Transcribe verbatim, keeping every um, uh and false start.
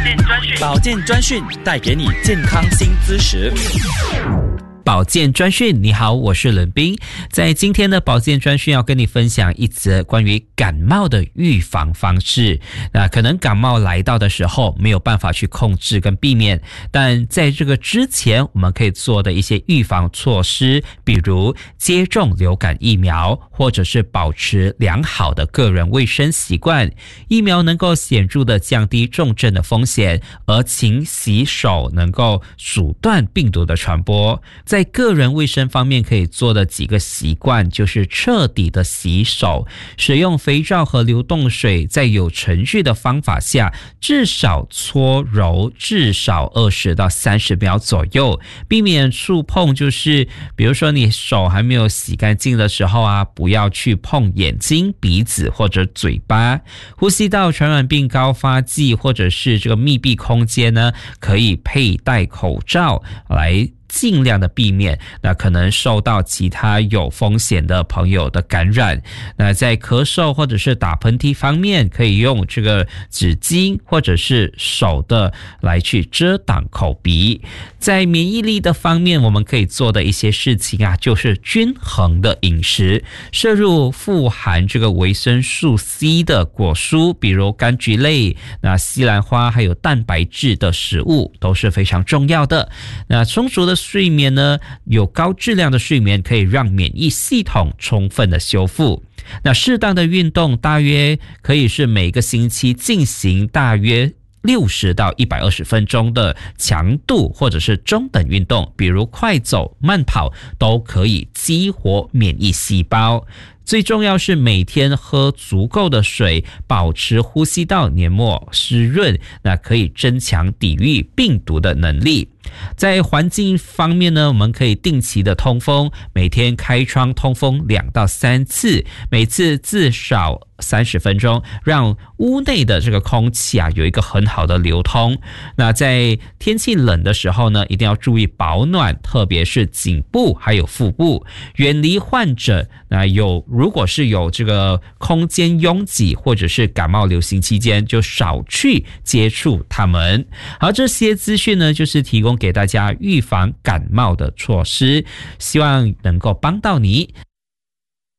健专讯，保健专讯带给你健康新知识。 保健专讯，你好，我是冷冰。在今天的保健专讯要跟你分享一则关于感冒的预防方式。那可能感冒来到的时候没有办法去控制跟避免，但在这个之前我们可以做的一些预防措施，比如接种流感疫苗，或者是保持良好的个人卫生习惯。疫苗能够显著的降低重症的风险，而勤洗手能够阻断病毒的传播。在个人卫生方面可以做的几个习惯，就是彻底的洗手，使用肥皂和流动水，在有程序的方法下至少搓揉至少二十到三十秒左右，避免触碰，就是比如说你手还没有洗干净的时候啊，不要去碰眼睛、鼻子或者嘴巴。呼吸道传染病高发季或者是这个密闭空间呢，可以佩戴口罩来尽量的避免那可能受到其他有风险的朋友的感染。那在咳嗽或者是打喷嚏方面，可以用这个纸巾或者是手的来去遮挡口鼻。在免疫力的方面，我们可以做的一些事情啊，就是均衡的饮食，摄入富含这个维生素 C 的果蔬，比如柑橘类、那西兰花还有蛋白质的食物都是非常重要的。那充足的睡眠呢，有高质量的睡眠可以让免疫系统充分的修复。那适当的运动，大约可以是每个星期进行大约六十到一百二十分钟的强度或者是中等运动，比如快走、慢跑，都可以激活免疫细胞。最重要是每天喝足够的水，保持呼吸道黏膜湿润，那可以增强抵御病毒的能力。在环境方面呢，我们可以定期的通风，每天开窗通风两到三次，每次至少三十分钟，让屋内的这个空气啊有一个很好的流通。那在天气冷的时候呢，一定要注意保暖，特别是颈部还有腹部，远离患者。那有如果是有这个空间拥挤或者是感冒流行期间，就少去接触他们。好，这些资讯呢，就是提供给大家预防感冒的措施，希望能够帮到你。